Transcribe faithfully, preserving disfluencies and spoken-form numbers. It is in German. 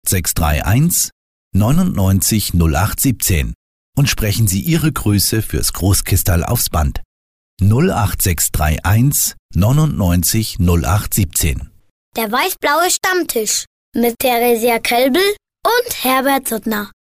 sechs drei eins neun neun null acht eins sieben und sprechen Sie Ihre Grüße fürs Großkistal aufs Band. null acht sechs drei eins neun neun null acht eins sieben. Der weiß-blaue Stammtisch mit Theresia Kelbel und Herbert Suttner.